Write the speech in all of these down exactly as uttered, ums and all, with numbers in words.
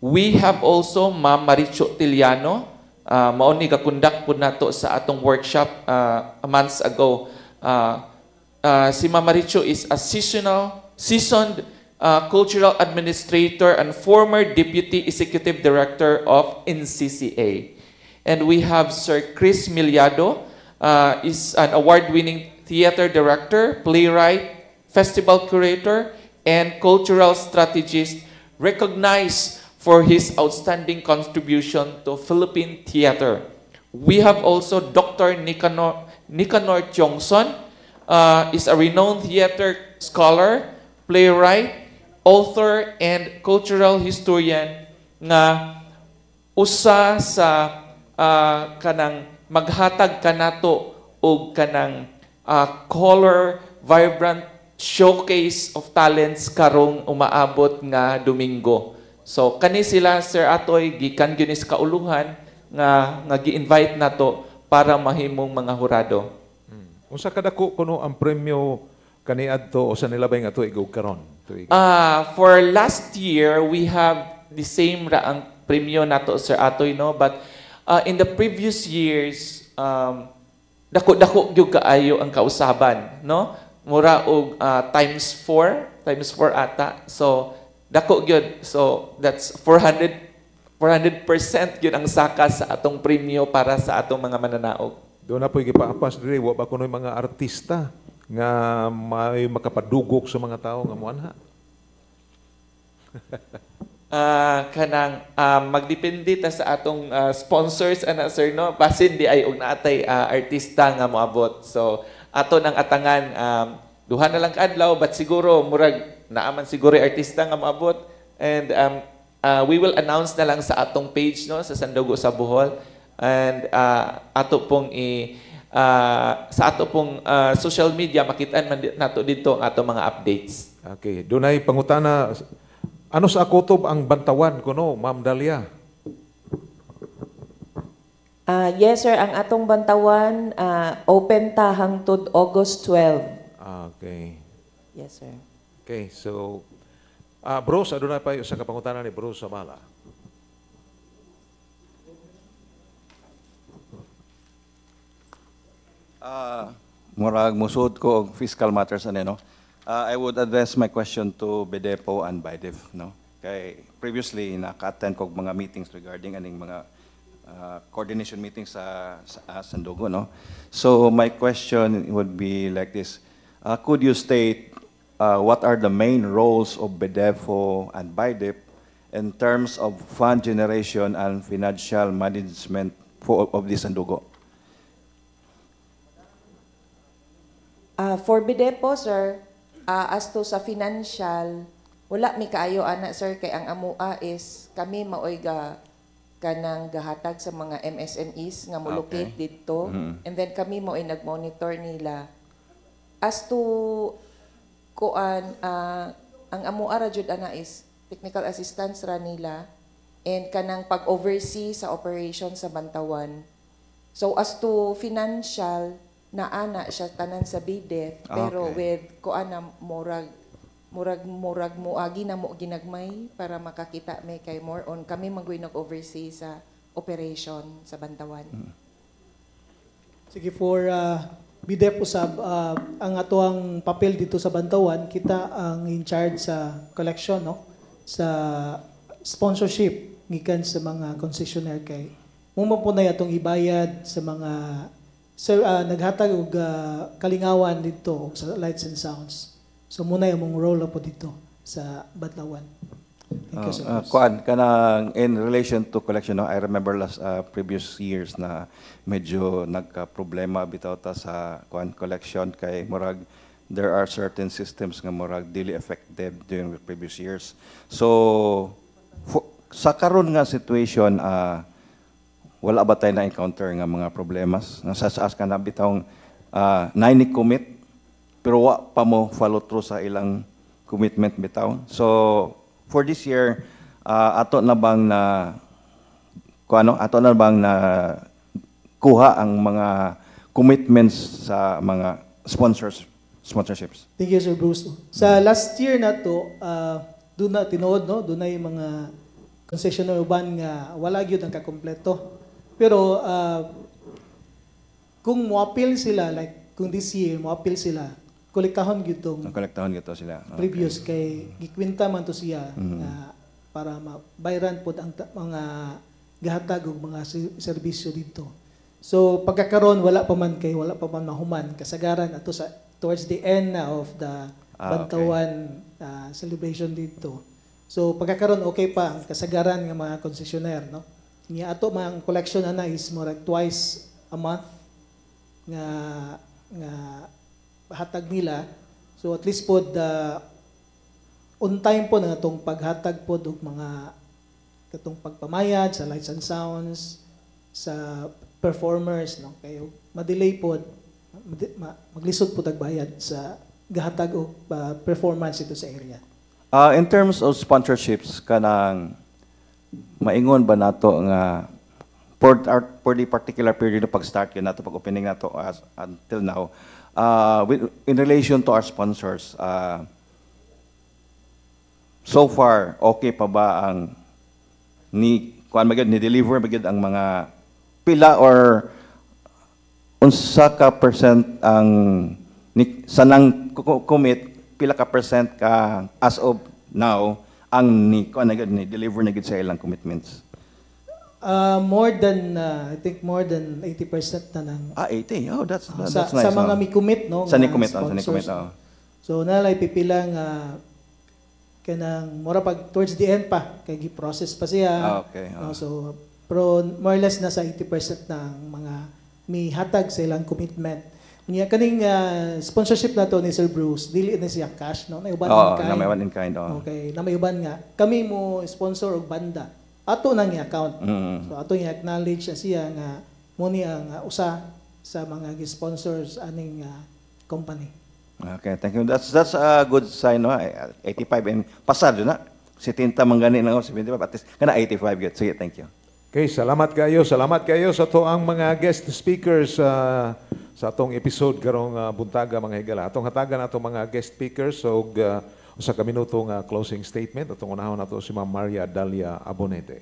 We have also Ma'am Maricho Tiliano. Uh, mauni ga-conduct po nato sa atong workshop uh, a months ago. Uh, uh, si Ma'am Maricho is a seasonal, seasoned uh, cultural administrator and former deputy executive director of N C C A. And we have Sir Chris Miliado, uh, is an award-winning theater director, playwright, festival curator, and cultural strategist recognized for his outstanding contribution to Philippine theater. We have also Doctor Nicanor, Nicanor Tiongson, uh, is a renowned theater scholar, playwright, author, and cultural historian nga usa sa uh, kanang maghatag kanato og kanang uh, color, vibrant showcase of talents karong umaabot nga Domingo. So kani sila Sir Atoy gikan gyud sa kauluhan nga nga gi-invite nato para mahimong mga hurado. Hmm. Unsa kadako kuno ang premyo kaniadto o sa nilabay nga tuig ug karon? Ah, uh, for last year we have the same ra ang premyo nato Sir Atoy, no, but uh, in the previous years um dako-dako gyud kaayo ang kausaban, no? Mura og uh, times four, times four ata. So dako gyud. So that's four hundred percent gyud ang saka sa atong premyo para sa atong mga mananaog. Doon na po'y gipaapas diri wa ba kuno'y mga artista nga may makapadugok sa mga tao nga muanha. uh, kanang uh, magdepende ta sa atong uh, sponsors ana sir, no, basin di ay og naatay uh, artista nga moabot. So ato nang atangan um, duha na lang kadlaw, but siguro murag naaman siguro artista nga moabot, and um, uh, we will announce na lang sa atong page, no, sa Sandugo sa Bohol, and uh, ato pong i uh, sa ato pong uh, social media makitaan man nato dito ang atong mga updates. Okay, dunay pangutana. Ano sa kutob ang bantawan kuno, Ma'am Dalia? Uh, yes sir, ang atong bantawan uh, open ta hangtod August twelve. Okay. Yes sir. Okay, so uh, Bruce, adunay pa sa kapangutana ni Bruce Samala. Uh, murag musud ko og fiscal matters ano, no. Uh, I would address my question to BEDEPO and BIDEF, no. Kay previously naka-attend ko mga meetings regarding aning mga uh, coordination meetings sa, sa uh, Sandugo, no. So my question would be like this. Uh, could you state uh, what are the main roles of BEDEPO and BIDEP in terms of fund generation and financial management for, of the Sandugo? Uh, for BEDEPO sir, uh, as to sa financial, wala mi kaayo ana sir, kay ang amua is kami maoy ga kanang gahatag sa mga M S M Es nga molocate Okay. dito, Mhm. and then kami maoy nagmonitor nila. As to kuan, uh, ang amua ra jud ana is technical assistance ra nila and kanang pag-oversee sa operation sa bantawan. So as to financial, naana siya tanan sa BIDEF, pero Okay. with kuan na murag murag murag muagi na mo ginagmay para makakita may kay more on kami maggoy nag-oversee sa operation sa bantawan. Sige, for uh, BIDEP usab, uh, ang atoang papel dito sa Bantawan, kita ang in charge sa collection, no? Sa sponsorship gikan sa mga concessionaire kay mo po na atong ibayad sa mga sir, uh, naghatag og uh, kalingawan dito sa lights and sounds. So muna yung mong role po dito sa Bantawan. Thank you, sir. Uh, uh, kuan kanang in relation to collection, no, I remember last uh, previous years na medyo nagka-problema bitaw ta sa kuan collection kay murag there are certain systems nga murag dili effective during the previous years. So for, sa karon nga situation, uh, wala ba tayo na-encounter nga mga problemas? Nasasaas ka na bitawng uh, nine-commit, pero wa pa mo follow through sa ilang commitment bitaw. So, for this year, uh, ato na bang na, kung ano, ato na bang na kuha ang mga commitments sa mga sponsors, sponsorships? Thank you, Sir Bruce. Sa last year na to, uh, doon na tinuod, no? Doon na yung mga concessionaire uban nga wala gyud ang kakompleto. Pero uh, kung mo-appeal sila, like kung this year mo-appeal sila, kolektahon gyud tong Ang kolektahon gito sila. Okay. previous kay gikwenta man to siya nga para mabayran pod ang ta- mga gahatag og mga si- serbisyo dito. So pagkakaron wala pa man kay wala pa man mahuman kasagaran ato sa towards the end na of the Ah, Bantawan uh, celebration dito. So pagkakaron okay pa ang kasagaran nga mga concessionaire, no? Niya ato mga collection ana is more like twice a month nga nga hatag nila. So at least pod uh, on time po na itong paghatag po og mga katong pagpamayad sa lights and sounds sa performers, no? Kayo madelay po maglisod po tagbayad sa gahatag og uh, performance ito sa area. Uh, in terms of sponsorships, kanang maingon ba nato nga for, our, for the particular period na pag-start yun nato, pag-opening nato as, until now, uh, with, in relation to our sponsors, uh, so far, okay pa ba ang ni kuan magid ni deliver magid ang mga pila or unsa ka percent ang ni sanang ku- commit pila ka percent ka as of now ang ni kuan na gyud ni deliver na gyud sa ilang commitments? Uh, more than uh, I think more than eighty percent na ng Ah, eighty. Oh, that's uh, that's sa, nice. sa mga oh. mi commit, no? Sa nga ni-commit, oh, sa sponsors, ni-commit, no? oh. So nalay pipila nga kanang mura pag towards the end pa kay gi-process pa siya. Ah, okay, No, oh. so pero more or less nasa eighty percent ng mga may hatag sa ilang commitment. Unya kaning uh, sponsorship nato ni Sir Bruce, dili na siya cash, no? May uban Oo, in kind. na may one in kind, oh. Okay, na may uban nga kami mo sponsor og banda. Ato nang i-account. Mm. So ato i-acknowledge na siya nga mo ni ang uh, usa sa mga sponsors aning uh, company. Okay, thank you. That's that's a good sign, no? eighty-five and pasado na. seventy man gani na seventy-five at least kana eighty-five good. Sige, thank you. Okay, salamat kayo. Salamat kayo sa to ang mga guest speakers uh, sa atong episode karong uh, buntaga mga higala. Atong hatagan atong mga guest speakers so uh, usa ka minuto nga closing statement atong unahon nato si Ma'am Maria Dalia Abonete.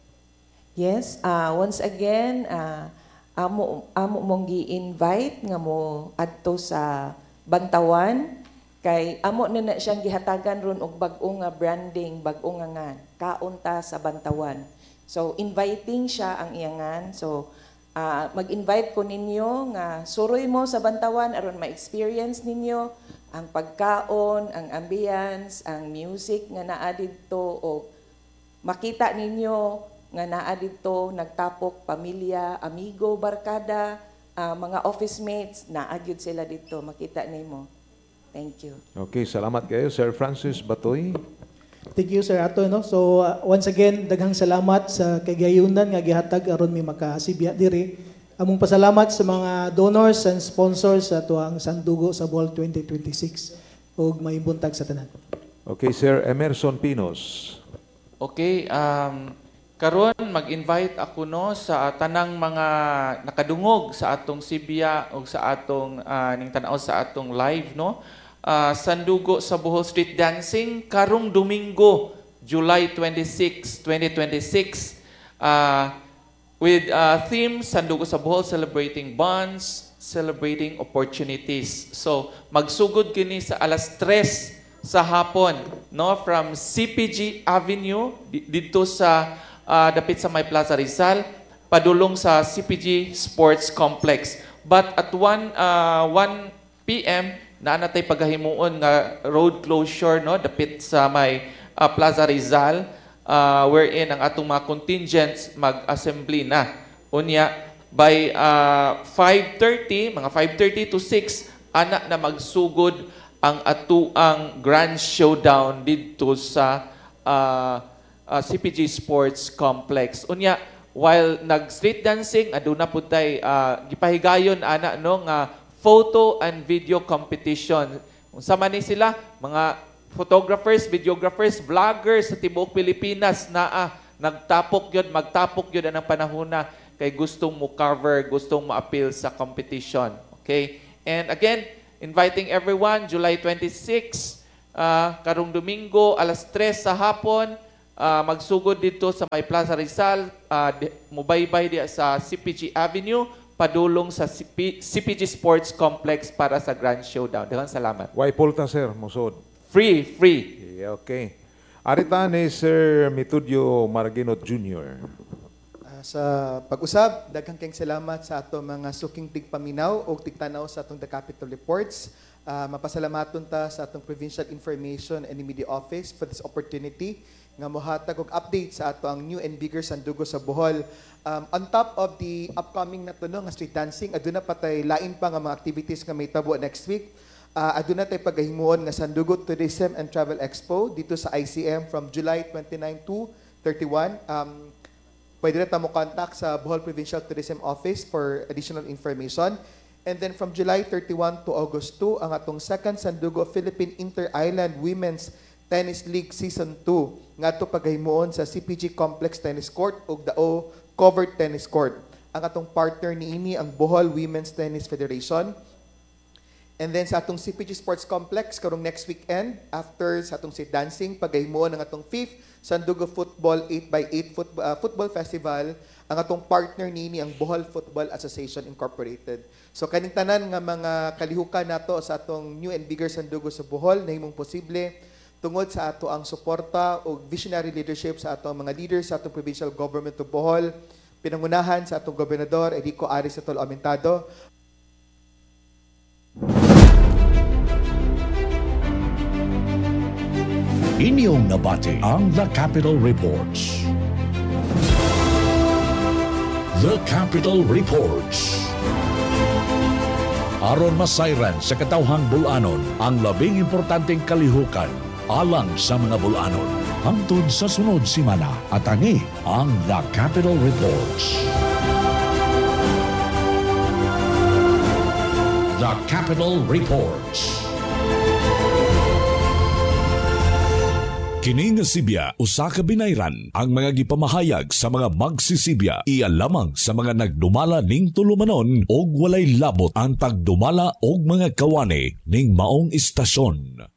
Yes, uh, once again, uh, amo amo mong gi-invite nga mo adto sa Bantawan kay amo na na siyang gihatagan ron og bag-o nga branding, bag-o nga ngan, kaunta sa Bantawan. So inviting siya ang iyangan. So uh, mag-invite ko ninyo nga suroy mo sa Bantawan aron ma-experience ninyo ang pagkaon, ang ambience, ang music nga naa didto o makita ninyo nga naa didto nagtapok pamilya, amigo, barkada, uh, mga office mates, naa gyud sila didto makita nimo. Thank you. Okay, salamat kayo Sir Francis Batoy. Thank you, Sir Ato. No? So, uh, once again, daghang salamat sa kagayunan nga gihatag aron mi makasibya diri. Among pasalamat sa mga donors and sponsors sa tuang Sandugo sa Ball twenty twenty-six ug may buntag sa tanan. Okay, Sir Emerson Pinos. Okay, um, karon mag-invite ako no sa tanang mga nakadungog sa atong Sibya o sa atong uh, ning tan-aw sa atong live no. Uh, Sandugo sa Bohol Street Dancing karong Domingo, July twenty-sixth, twenty twenty-six. Uh, with uh, theme Sandugo sa Bohol celebrating bonds, celebrating opportunities. So magsugod kini sa alas tres sa hapon no from C P G Avenue di- dito sa uh, dapit sa May Plaza Rizal padulong sa C P G Sports Complex. But at one uh, one p m naa natay paghahimuon nga road closure no dapit sa May uh, Plaza Rizal uh, wherein ang atong mga contingents mag-assembly na. Unya by uh, five thirty, mga five thirty to six ana na magsugod ang atuang grand showdown dito sa uh, uh, C P G Sports Complex. Unya, while nag-street dancing, aduna po tayo uh, gipahigayon ana no nga photo and video competition. Unsa man ni sila, mga photographers, videographers, vloggers sa tibuok Pilipinas na ah, nagtapok yun, magtapok yun anang panahona kay gustong mo cover, gustong ma-appeal sa competition. Okay? And again, inviting everyone, July twenty-sixth, uh, karong Domingo, alas tres sa hapon, ah, magsugod dito sa may Plaza Rizal, ah, di, mubaybay di sa C P G Avenue, padulong sa C P, C P G Sports Complex para sa Grand Showdown. Daghang salamat. Why pulta, sir? Musod. Free, free. Yeah, okay. Arita ni Sir Mitudio Marginot Junior Uh, sa pag-usab, daghang kayong salamat sa ato mga suking tigpaminaw o tigtanaw sa atong The Capital Reports. Uh, mapasalamaton ta sa atong Provincial Information and Media Office for this opportunity nga mohatag og update sa ato ang new and bigger Sandugo sa Bohol. Um, on top of the upcoming na tuno nga street dancing, aduna pa tay lain pa nga mga activities nga may tabo next week. Uh, aduna tay pagahimuon nga Sandugo Tourism and Travel Expo dito sa I C M from July twenty-nine to thirty-one. Um, pwede na tamo contact sa Bohol Provincial Tourism Office for additional information. And then from July thirty-one to August two, ang atong second Sandugo Philippine Inter-Island Women's Tennis League Season two nga ato pagahimuon sa C P G Complex Tennis Court ug Dao Covered Tennis Court. Ang atong partner niini ang Bohol Women's Tennis Federation. And then sa atong C P G Sports Complex karong next weekend after sa atong street dancing pagahimuon ang atong fifth Sandugo Football eight by eight foot, uh, Football Festival. Ang atong partner niini ang Bohol Football Association Incorporated. So kaning tanan nga mga kalihukan nato sa atong new and bigger Sandugo sa Bohol nahimong posible tungod sa ato ang suporta o visionary leadership sa atong mga leaders sa atong provincial government of Bohol, pinangunahan sa atong gobernador Enrico Aris Atol Aumentado. Inyong nabati ang The Capital Reports. The Capital Reports. Aron masayran sa katawhang bulanon ang labing importanteng kalihukan alang sa mga bulanon. Hangtod sa sunod simana at ani ang The Capital Reports. The Capital Reports. Kini nga Sibya usa ka binayran ang mga gipamahayag sa mga magsisibya iya lamang sa mga nagdumala ning tulumanon og walay labot ang pagdumala og mga kawani ning maong istasyon.